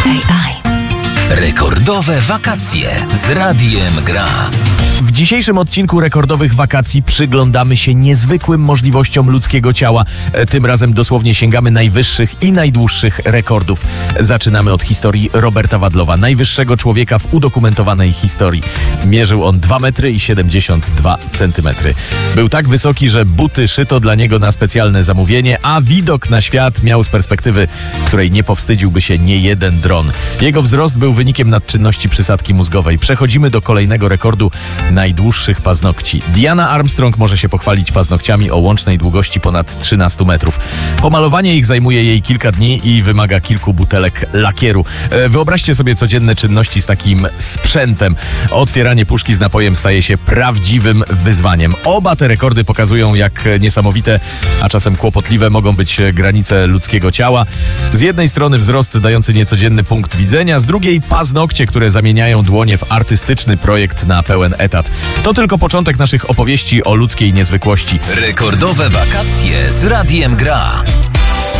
AI. Rekordowe wakacje z Radiem Gra. W dzisiejszym odcinku rekordowych wakacji przyglądamy się niezwykłym możliwościom ludzkiego ciała. Tym razem dosłownie sięgamy najwyższych i najdłuższych rekordów. Zaczynamy od historii Roberta Wadlowa, najwyższego człowieka w udokumentowanej historii. Mierzył on 2,72 m. Był tak wysoki, że buty szyto dla niego na specjalne zamówienie, a widok na świat miał z perspektywy, której nie powstydziłby się niejeden dron. Jego wzrost był wynikiem nadczynności przysadki mózgowej. Przechodzimy do kolejnego rekordu najdłuższych paznokci. Diana Armstrong może się pochwalić paznokciami o łącznej długości ponad 13 metrów. Pomalowanie ich zajmuje jej kilka dni i wymaga kilku butelek lakieru. Wyobraźcie sobie codzienne czynności z takim sprzętem. Otwieranie puszki z napojem staje się prawdziwym wyzwaniem. Oba te rekordy pokazują, jak niesamowite, a czasem kłopotliwe mogą być granice ludzkiego ciała. Z jednej strony wzrost dający niecodzienny punkt widzenia, z drugiej paznokcie, które zamieniają dłonie w artystyczny projekt na pełen etat. To tylko początek naszych opowieści o ludzkiej niezwykłości. Rekordowe wakacje z Radiem Gra.